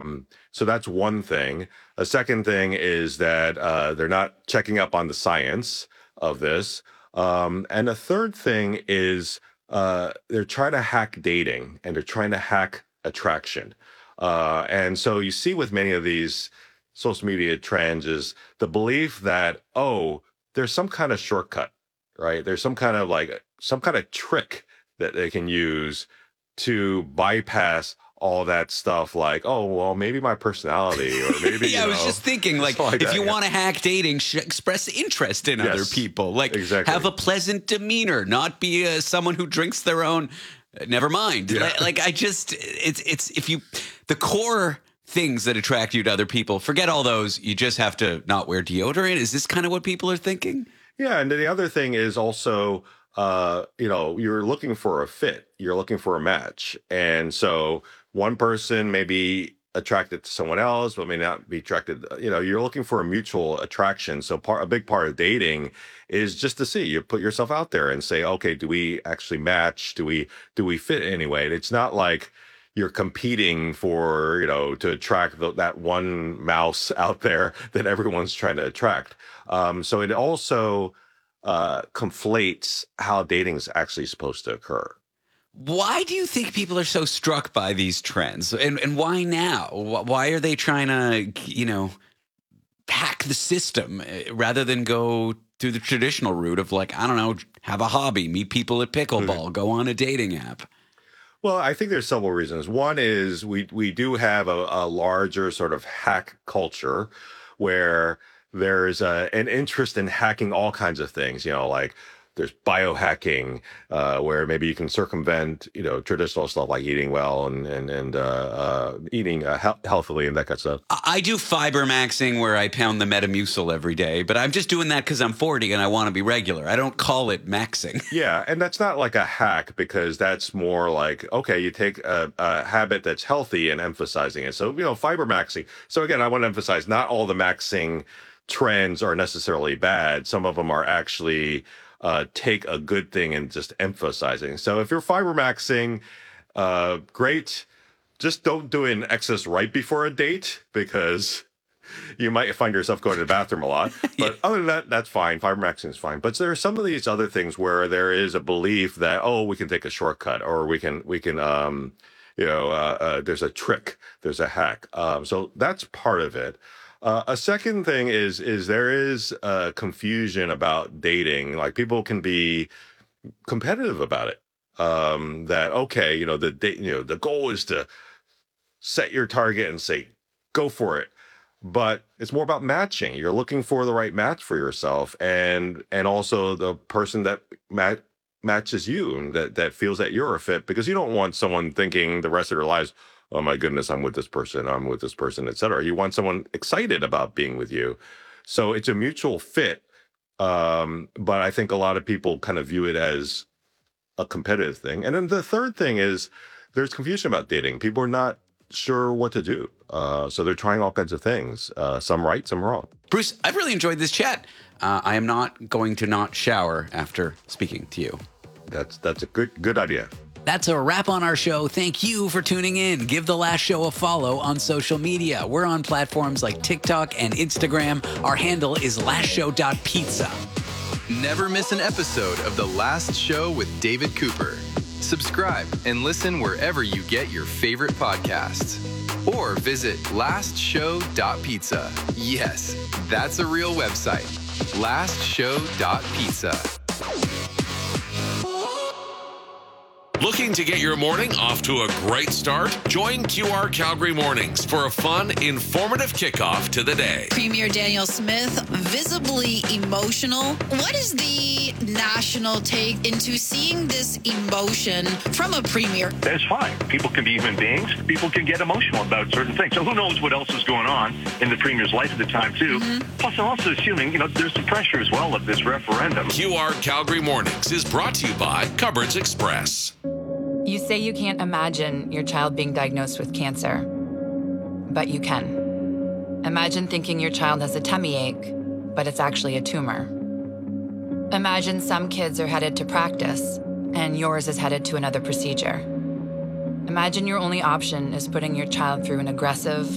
So that's one thing. A second thing is that they're not checking up on the science of this. And a third thing is they're trying to hack dating and they're trying to hack attraction. And so you see with many of these social media trends is the belief that, oh, there's some kind of shortcut, right? There's some kind of trick that they can use to bypass all that stuff like, oh, well, maybe my personality or maybe, yeah, I was just thinking, like if you want to hack dating, express interest in other people. Like, have a pleasant demeanor, not be someone who drinks their own. Never mind. Yeah. Like, it's if you, the core things that attract you to other people, forget all those. You just have to not wear deodorant. Is this kind of what people are thinking? Yeah. And the other thing is also, you're looking for a fit. You're looking for a match. And so one person may be attracted to someone else, but may not be attracted. You're looking for a mutual attraction. So a big part of dating is just to see, you put yourself out there and say, okay, do we actually match? Do we fit anyway? It's not like you're competing for, to attract that one mouse out there that everyone's trying to attract. So it also conflates how dating is actually supposed to occur. Why do you think people are so struck by these trends? And why now? Why are they trying to, hack the system rather than go through the traditional route of like, I don't know, have a hobby, meet people at pickleball, go on a dating app? Well, I think there's several reasons. One is we do have a larger sort of hack culture where there's an interest in hacking all kinds of things, like there's biohacking, where maybe you can circumvent, traditional stuff like eating well and eating healthily and that kind of stuff. I do fiber maxing where I pound the Metamucil every day, but I'm just doing that because I'm 40 and I want to be regular. I don't call it maxing. Yeah, and that's not like a hack because that's more like, okay, you take a habit that's healthy and emphasizing it. So, fiber maxing. So again, I want to emphasize not all the maxing trends are necessarily bad. Some of them are actually take a good thing and just emphasizing. So if you're fiber maxing, great. Just don't do it in excess right before a date because you might find yourself going to the bathroom a lot. But other than that, that's fine. Fiber maxing is fine. But there are some of these other things where there is a belief that, oh, we can take a shortcut or we can there's a trick, there's a hack. So that's part of it. A second thing is there is confusion about dating. Like people can be competitive about it. That okay, the goal is to set your target and say go for it. But it's more about matching. You're looking for the right match for yourself, and also the person that matches you and that feels that you're a fit. Because you don't want someone thinking the rest of their lives, oh my goodness, I'm with this person, et cetera. You want someone excited about being with you. So it's a mutual fit. But I think a lot of people kind of view it as a competitive thing. And then the third thing is there's confusion about dating. People are not sure what to do. So they're trying all kinds of things. Some right, some wrong. Bruce, I've really enjoyed this chat. I am not going to not shower after speaking to you. That's a good idea. That's a wrap on our show. Thank you for tuning in. Give The Last Show a follow on social media. We're on platforms like TikTok and Instagram. Our handle is lastshow.pizza. Never miss an episode of The Last Show with David Cooper. Subscribe and listen wherever you get your favorite podcasts. Or visit lastshow.pizza. Yes, that's a real website. lastshow.pizza. Looking to get your morning off to a great start? Join QR Calgary Mornings for a fun, informative kickoff to the day. Premier Danielle Smith, visibly emotional. What is the national take into seeing this emotion from a premier? That's fine. People can be human beings. People can get emotional about certain things. So who knows what else is going on in the premier's life at the time, too. Plus, I'm also assuming, there's some pressure as well of this referendum. QR Calgary Mornings is brought to you by Cupboards Express. You say you can't imagine your child being diagnosed with cancer, but you can. Imagine thinking your child has a tummy ache, but it's actually a tumor. Imagine some kids are headed to practice, and yours is headed to another procedure. Imagine your only option is putting your child through an aggressive,